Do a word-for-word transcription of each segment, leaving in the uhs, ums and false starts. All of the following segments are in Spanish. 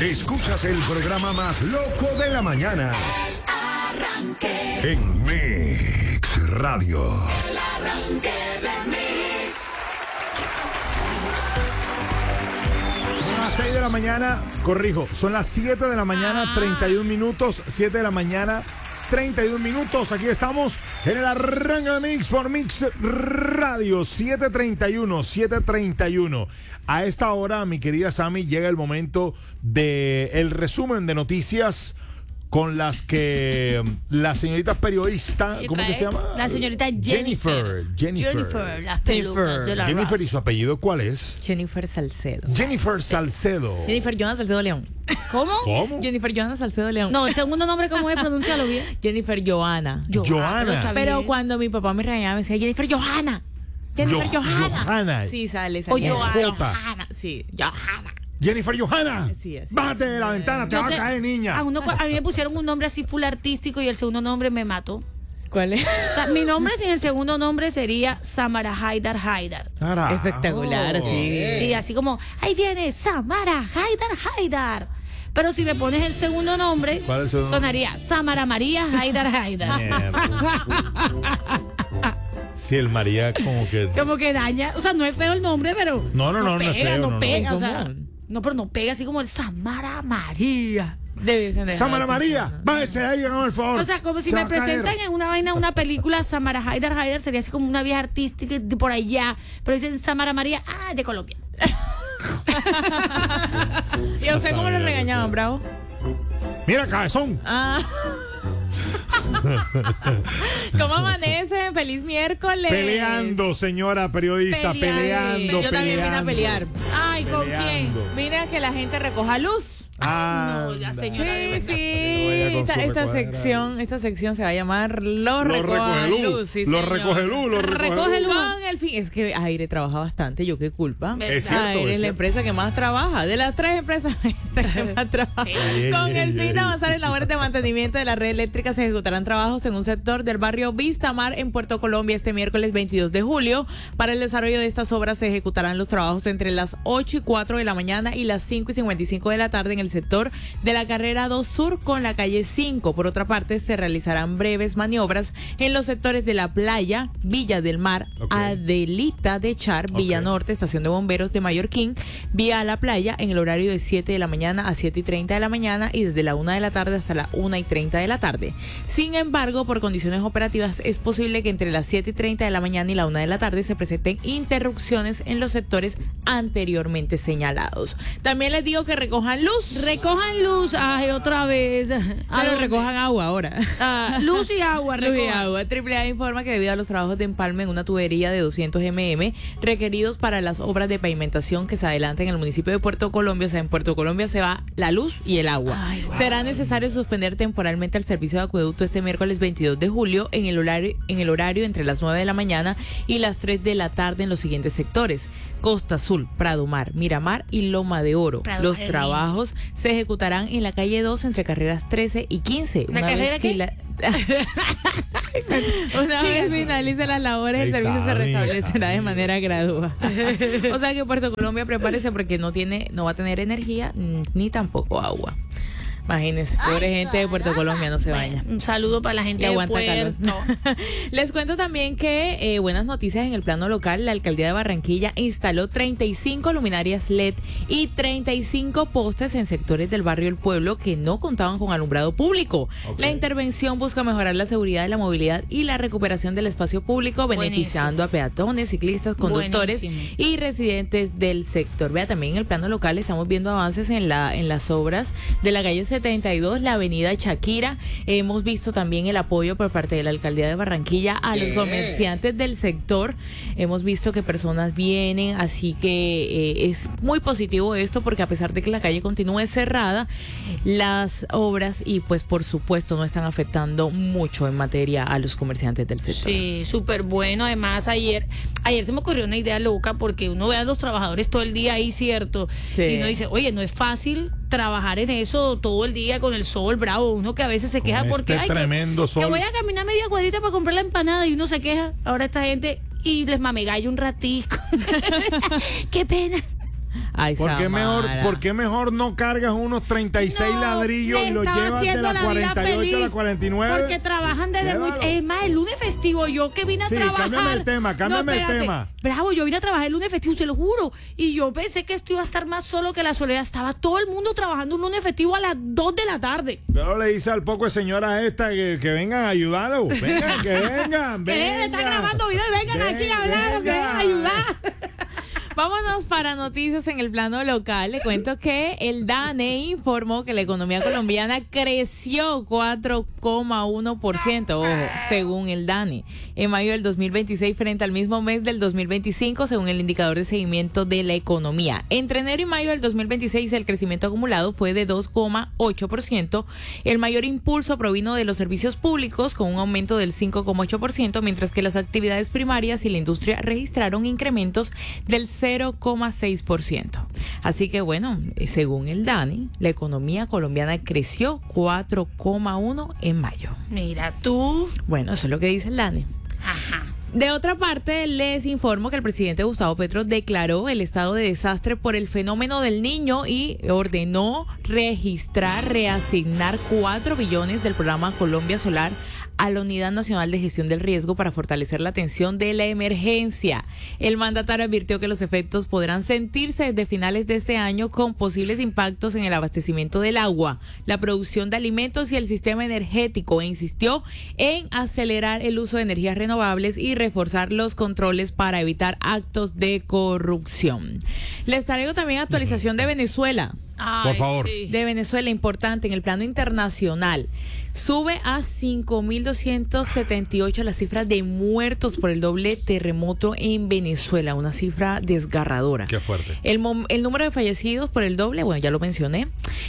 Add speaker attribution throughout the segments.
Speaker 1: Escuchas el programa más loco de la mañana.
Speaker 2: El Arranque.
Speaker 1: En Mix Radio.
Speaker 2: El Arranque de Mix.
Speaker 3: Son las seis de la mañana, corrijo, son las siete de la mañana, treinta y un minutos, siete de la mañana, treinta y un minutos. Aquí estamos en el Arranque de Mix por Mix Radio, siete treinta y uno, siete treinta y uno. A esta hora, mi querida Sammy, llega el momento de el resumen de noticias con las que la señorita periodista, ¿cómo que se llama?
Speaker 4: La señorita Jennifer.
Speaker 3: Jennifer. Jennifer.
Speaker 4: Jennifer, las pelucas de la
Speaker 3: Jennifer, ¿y su apellido cuál es?
Speaker 5: Jennifer Salcedo.
Speaker 3: Jennifer Salcedo.
Speaker 5: Jennifer Johanna Salcedo León.
Speaker 4: ¿Cómo?
Speaker 3: ¿Cómo?
Speaker 5: Jennifer Johanna Salcedo León.
Speaker 4: No, el segundo nombre, ¿cómo es? Pronúncialo bien.
Speaker 5: Jennifer Johanna.
Speaker 3: Johanna.
Speaker 4: está
Speaker 5: Pero
Speaker 4: bien.
Speaker 5: cuando mi papá me regañaba, me decía Jennifer Johanna. Jennifer
Speaker 3: Jo-
Speaker 5: Johanna.
Speaker 3: Johanna.
Speaker 5: Sí, sale,
Speaker 4: O
Speaker 5: sale.
Speaker 4: Johanna.
Speaker 5: Johanna. Sí, Johanna.
Speaker 3: Jennifer Johanna.
Speaker 5: Sí, así
Speaker 3: Bájate
Speaker 5: es.
Speaker 3: de la ventana, te
Speaker 4: Yo
Speaker 3: va a
Speaker 4: te-
Speaker 3: caer, niña.
Speaker 4: A, uno, a mí me pusieron un nombre así full artístico y el segundo nombre me mató.
Speaker 5: ¿Cuál es?
Speaker 4: O sea, mi nombre sin el segundo nombre sería Samara Haidar Haidar.
Speaker 3: Carajo.
Speaker 5: Espectacular, sí.
Speaker 4: Y así como, ahí viene Samara Haidar Haidar. Pero si me pones el segundo nombre,
Speaker 3: ¿Cuál es el segundo
Speaker 4: sonaría Samara María Haidar Haidar.
Speaker 3: Sí, el María como que...
Speaker 4: Como que daña, o sea, no es feo el nombre, pero
Speaker 3: No, no, no, no
Speaker 4: pega,
Speaker 3: es feo,
Speaker 4: no,
Speaker 3: no, no.
Speaker 4: pega,
Speaker 5: Es
Speaker 4: o sea,
Speaker 5: común.
Speaker 4: no, pero no pega así como el Samara María.
Speaker 5: Debiesen dejar
Speaker 3: Samara
Speaker 5: así.
Speaker 3: María, bájese de ahí, hágame el favor.
Speaker 4: O sea, como si
Speaker 3: Se
Speaker 4: me
Speaker 3: va a caer.
Speaker 4: presentan en una vaina, una película, Samara Haidar Haidar sería así como una vieja artística de por allá, pero dicen Samara María, ah, de Colombia.
Speaker 5: ¿Y a usted cómo lo regañaban, Bravo?
Speaker 3: Mira, cabezón.
Speaker 5: Ah. ¿Cómo amanece? Feliz miércoles.
Speaker 3: Peleando, señora periodista,
Speaker 4: Peleando.
Speaker 3: peleando,
Speaker 5: Yo también vine a pelear.
Speaker 4: Ay, ¿con quién?
Speaker 3: Peleando.
Speaker 5: Vine a que la gente recoja luz.
Speaker 3: Ah,
Speaker 4: no, ya, señora, de
Speaker 5: Sí,
Speaker 4: verdad.
Speaker 5: sí.
Speaker 3: Vaya con
Speaker 5: Esta,
Speaker 3: su
Speaker 5: esta
Speaker 3: recuadra.
Speaker 5: sección, esta sección se va a llamar Los
Speaker 3: Lo
Speaker 5: Recoja
Speaker 3: recoge luz.
Speaker 5: Luz. Sí,
Speaker 3: Lo
Speaker 5: señor.
Speaker 3: recoge luz, lo recoge
Speaker 4: Recoge
Speaker 3: luz.
Speaker 4: luz.
Speaker 5: Con el fin, es que Aire trabaja bastante, yo qué culpa.
Speaker 4: Es
Speaker 3: cierto,
Speaker 5: Aire
Speaker 3: es
Speaker 5: es la
Speaker 3: cierto.
Speaker 5: empresa que más trabaja, de las tres empresas la que más trabaja.
Speaker 3: Ay,
Speaker 5: Con
Speaker 3: ay,
Speaker 5: el fin
Speaker 3: ay.
Speaker 5: de avanzar en labores de mantenimiento de la red eléctrica, se ejecutarán trabajos en un sector del barrio Vistamar en Puerto Colombia este miércoles veintidós de julio. Para el desarrollo de estas obras se ejecutarán los trabajos entre las ocho y cuatro de la mañana y las cinco y cincuenta y cinco de la tarde en el sector de la carrera dos Sur con la calle cinco. Por otra parte, se realizarán breves maniobras en los sectores de la playa, Villa del Mar,
Speaker 3: Ok.
Speaker 5: Adelita de Char, Villa
Speaker 3: Ok.
Speaker 5: Norte, Estación de Bomberos de Mallorquín, vía a la playa en el horario de siete de la mañana a siete y treinta de la mañana y desde la una de la tarde hasta la una y treinta de la tarde. Sin embargo, por condiciones operativas es posible que entre las siete y treinta de la mañana y la una de la tarde se presenten interrupciones en los sectores anteriormente señalados. También les digo que recojan luz.
Speaker 4: Recojan luz, ay, otra vez. ¿A
Speaker 5: Pero
Speaker 4: dónde?
Speaker 5: recojan agua ahora.
Speaker 4: Ah, luz y agua,
Speaker 5: Luz y
Speaker 4: recojan.
Speaker 5: agua. Triple A informa que debido a los trabajos de empalme en una tubería de doscientos milímetros requeridos para las obras de pavimentación que se adelantan en el municipio de Puerto Colombia, o sea, en Puerto Colombia se va la luz y el agua.
Speaker 4: Ay, wow.
Speaker 5: Será necesario suspender temporalmente el servicio de acueducto este miércoles veintidós de julio en el horario, en el horario entre las nueve de la mañana y las tres de la tarde en los siguientes sectores: Costa Azul, Prado Mar, Miramar y Loma de Oro.
Speaker 4: Prado
Speaker 5: Los
Speaker 4: Mar.
Speaker 5: trabajos se ejecutarán en la calle dos entre carreras trece y quince.
Speaker 4: ¿La carrera qué?
Speaker 5: fila- Una vez finalice las labores, el
Speaker 3: Ey,
Speaker 5: servicio se
Speaker 3: sabe,
Speaker 5: restablecerá
Speaker 3: sabe.
Speaker 5: de manera gradual. O sea que Puerto Colombia prepárese porque no tiene, no va a tener energía mm, ni tampoco agua. Imagínense, pobre gente de Puerto Colombia, no se baña.
Speaker 4: Un saludo para la gente
Speaker 5: Y
Speaker 4: de
Speaker 5: aguanta calor.
Speaker 4: Puerto.
Speaker 5: Les cuento también que eh, buenas noticias en el plano local. La alcaldía de Barranquilla instaló treinta y cinco luminarias L E D y treinta y cinco postes en sectores del barrio El Pueblo que no contaban con alumbrado público.
Speaker 3: Ok.
Speaker 5: La intervención busca mejorar la seguridad, la movilidad y la recuperación del espacio público,
Speaker 4: Buenísimo.
Speaker 5: beneficiando a peatones, ciclistas, conductores
Speaker 4: Buenísimo.
Speaker 5: y residentes del sector. Vea, también en el plano local estamos viendo avances en la en las obras de la calle setenta y dos, la avenida Shakira. Hemos visto también el apoyo por parte de la alcaldía de Barranquilla a los comerciantes del sector. Hemos visto que personas vienen, así que eh, es muy positivo esto porque a pesar de que la calle continúe cerrada, las obras y pues por supuesto no están afectando mucho en materia a los comerciantes del sector.
Speaker 4: Sí, súper bueno. Además, ayer ayer se me ocurrió una idea loca porque uno ve a los trabajadores todo el día ahí, ¿cierto?
Speaker 5: Sí.
Speaker 4: Y uno dice, oye, no es fácil trabajar en eso todo el día con el sol bravo. Uno que a veces se queja
Speaker 3: Con
Speaker 4: porque
Speaker 3: este
Speaker 4: ay, que-
Speaker 3: tremendo
Speaker 4: que,
Speaker 3: sol.
Speaker 4: voy a caminar media cuadrita para comprar la empanada y uno se queja. Ahora esta gente y les mamegallo un ratico. Qué pena.
Speaker 5: Ay,
Speaker 3: ¿Por qué, mejor,
Speaker 5: Samara.
Speaker 3: ¿Por qué mejor no cargas unos treinta y seis
Speaker 4: No,
Speaker 3: ladrillos
Speaker 4: le
Speaker 3: y los
Speaker 4: estaba
Speaker 3: llevas de
Speaker 4: haciendo
Speaker 3: la
Speaker 4: la vida
Speaker 3: cuarenta y ocho a la
Speaker 4: feliz,
Speaker 3: cuarenta y nueve?
Speaker 4: Porque trabajan desde muy...
Speaker 3: Llévalo.
Speaker 4: Es más, el lunes festivo, yo que vine a
Speaker 3: Sí,
Speaker 4: trabajar...
Speaker 3: cámbiame el tema, cámbiame el
Speaker 4: espérate.
Speaker 3: tema.
Speaker 4: Bravo, yo vine a trabajar el lunes festivo, se lo juro. Y yo pensé que esto iba a estar más solo que la soledad. Estaba todo el mundo trabajando un lunes festivo a las dos de la tarde.
Speaker 3: Yo le hice al poco de señoras esta que, que vengan a ayudarlo. Vengan, que vengan,
Speaker 4: Que
Speaker 3: vengan.
Speaker 4: están grabando videos y vengan
Speaker 3: Ven,
Speaker 4: aquí a hablar, que
Speaker 3: venga.
Speaker 4: vengan a ayudar.
Speaker 5: Vámonos para noticias en el plano local. Le cuento que el DANE informó que la economía colombiana creció cuatro coma uno por ciento, ojo, según el DANE, en mayo del dos mil veintiséis frente al mismo mes del dos mil veinticinco, según el indicador de seguimiento de la economía. Entre enero y mayo del dos mil veintiséis, el crecimiento acumulado fue de dos coma ocho por ciento. El mayor impulso provino de los servicios públicos, con un aumento del cinco coma ocho por ciento, mientras que las actividades primarias y la industria registraron incrementos del cero coma seis por ciento. Así que bueno, según el DANE, la economía colombiana creció cuatro coma uno en mayo.
Speaker 4: Mira tú.
Speaker 5: Bueno, eso es lo que dice el DANE.
Speaker 4: Ajá.
Speaker 5: De otra parte, les informo que el presidente Gustavo Petro declaró el estado de desastre por el fenómeno del Niño y ordenó registrar, reasignar cuatro billones del programa Colombia Solar a la Unidad Nacional de Gestión del Riesgo para fortalecer la atención de la emergencia. El mandatario advirtió que los efectos podrán sentirse desde finales de este año, con posibles impactos en el abastecimiento del agua, la producción de alimentos y el sistema energético, e insistió en acelerar el uso de energías renovables y reforzar los controles para evitar actos de corrupción. Les traigo también actualización de Venezuela.
Speaker 4: Ay,
Speaker 3: Por favor.
Speaker 4: sí.
Speaker 5: De Venezuela, importante en el plano internacional. Sube a cinco mil doscientos setenta y ocho las cifras de muertos por el doble terremoto en Venezuela, una cifra desgarradora.
Speaker 3: Qué fuerte.
Speaker 5: El, mom- el número de fallecidos por el doble, bueno, ya lo mencioné.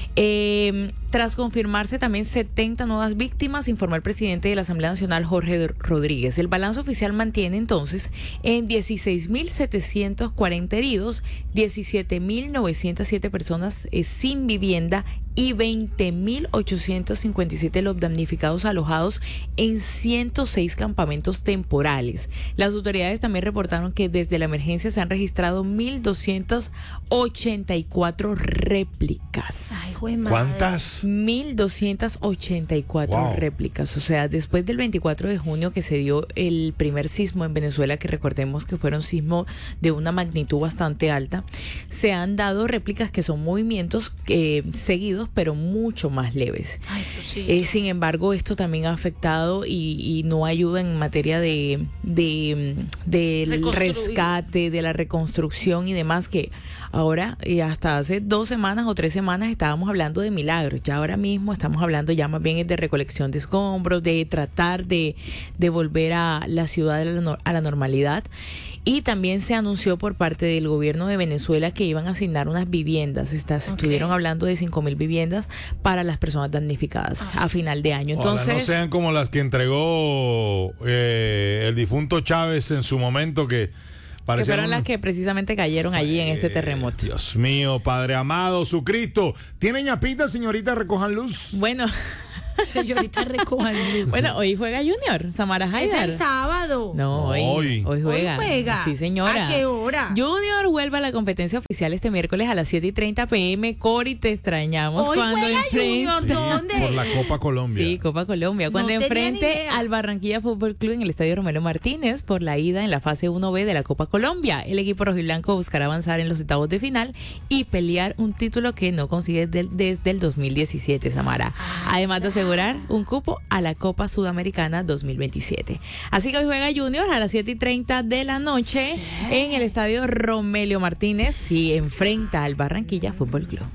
Speaker 5: Eh, tras confirmarse también setenta nuevas víctimas, informó el presidente de la Asamblea Nacional, Jorge Rodríguez. El balance oficial mantiene entonces en dieciséis mil setecientos cuarenta heridos, diecisiete mil novecientos siete personas eh, sin vivienda y veinte mil ochocientos cincuenta y siete los damnificados alojados en ciento seis campamentos temporales. Las autoridades también reportaron que desde la emergencia se han registrado mil doscientos ochenta y cuatro réplicas.
Speaker 4: Ay, jue madre.
Speaker 3: ¿Cuántas?
Speaker 5: mil doscientos ochenta y cuatro
Speaker 3: Wow.
Speaker 5: réplicas. O sea, después del veinticuatro de junio que se dio el primer sismo en Venezuela, que recordemos que fueron sismos de una magnitud bastante alta, se han dado réplicas que son movimientos eh, seguidos, pero mucho más leves.
Speaker 4: Ay, pues sí.
Speaker 5: Eh, sin embargo, esto también ha afectado y, y no ayuda en materia de, de del
Speaker 4: Reconstruir.
Speaker 5: rescate, de la reconstrucción y demás, que ahora, y hasta hace dos semanas o tres semanas estábamos hablando de milagros. Ya ahora mismo estamos hablando ya más bien de recolección de escombros, de tratar de, de volver a la ciudad a la, nor- a la normalidad. Y también se anunció por parte del gobierno de Venezuela que iban a asignar unas viviendas. Estas,
Speaker 4: Ok.
Speaker 5: Estuvieron hablando de cinco mil viviendas para las personas damnificadas a final de año.
Speaker 3: Ojalá
Speaker 5: Entonces,
Speaker 3: no sean como las que entregó eh, el difunto Chávez en su momento, que
Speaker 5: que
Speaker 3: parecían
Speaker 5: fueron
Speaker 3: un-
Speaker 5: las que precisamente cayeron allí en este
Speaker 3: Eh,
Speaker 5: terremoto.
Speaker 3: Dios mío, Padre amado, su Cristo. ¿Tiene ñapita, señorita? Recojan luz.
Speaker 5: Bueno,
Speaker 4: Señorita, recojan luz.
Speaker 5: bueno, hoy juega Junior, Samara
Speaker 4: Es
Speaker 5: Haidar.
Speaker 4: el sábado.
Speaker 5: No, hoy,
Speaker 3: Hoy.
Speaker 5: hoy juega.
Speaker 4: Hoy juega.
Speaker 5: Sí, señora.
Speaker 4: ¿A qué hora?
Speaker 5: Junior vuelve a la competencia oficial este miércoles a las siete y treinta pm. Cori, te extrañamos
Speaker 4: Hoy
Speaker 5: cuando
Speaker 4: juega
Speaker 5: enfrente.
Speaker 4: Junior, ¿dónde?
Speaker 3: Por la Copa Colombia.
Speaker 5: Sí, Copa Colombia. Cuando
Speaker 4: No tenía ni
Speaker 5: enfrente
Speaker 4: idea.
Speaker 5: al Barranquilla Fútbol Club en el Estadio Romero Martínez por la ida en la fase uno B de la Copa Colombia. El equipo rojiblanco buscará avanzar en los octavos de final y pelear un título que no consigue de- desde el dos mil diecisiete, Samara. Además de asegurar un cupo a la Copa Sudamericana dos mil veintisiete. Así que hoy juega Junior a las siete y treinta de la noche en el Estadio Romelio Martínez y enfrenta al Barranquilla Fútbol Club.